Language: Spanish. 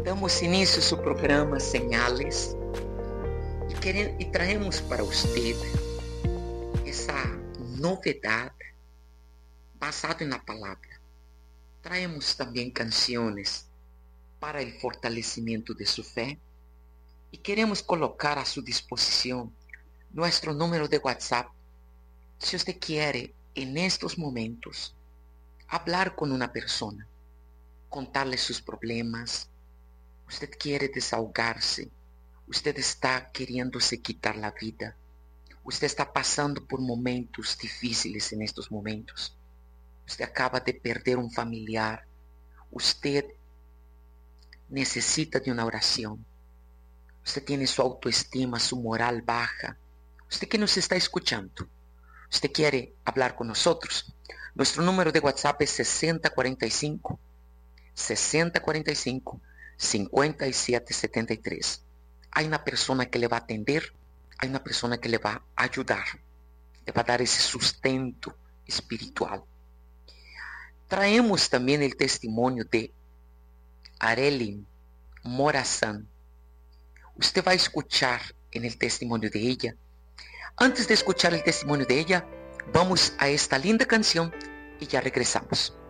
Damos início a su programa Señales y traemos para usted essa novidade basada en la palabra. Traemos también canciones para el fortalecimiento de su fe y queremos colocar a su disposición nuestro número de WhatsApp. Si usted quiere en estos momentos hablar con una persona, contarle sus problemas, usted quiere desahogarse, usted está queriéndose quitar la vida, usted está pasando por momentos difíciles en estos momentos, usted acaba de perder un familiar, usted necesita de una oración, usted tiene su autoestima, su moral baja, usted que nos está escuchando, usted quiere hablar con nosotros. Nuestro número de WhatsApp es 6045 5773. Hay una persona que le va a atender, hay una persona que le va a ayudar, le va a dar ese sustento espiritual. Traemos también el testimonio de Arely Morazán. Usted va a escuchar en el testimonio de ella. Antes de escuchar el testimonio de ella, vamos a esta linda canción y ya regresamos.